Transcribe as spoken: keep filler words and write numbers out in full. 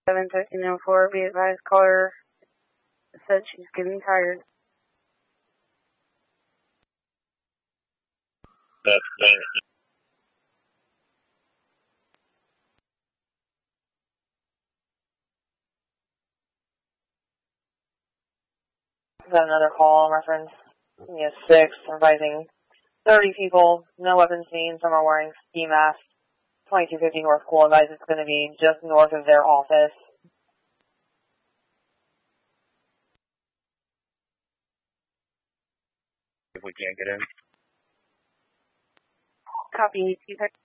seven thirteen oh four, be advised, caller said she's getting tired. That's that. Got another call in reference. Yes, six, advising thirty people, no weapons seen, some are wearing ski masks. twenty-two fifty North School advised it's going to be just north of their office. If we can't get in. Copy, two